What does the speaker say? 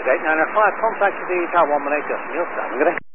895, contact the Tower 118, just Neil Stan.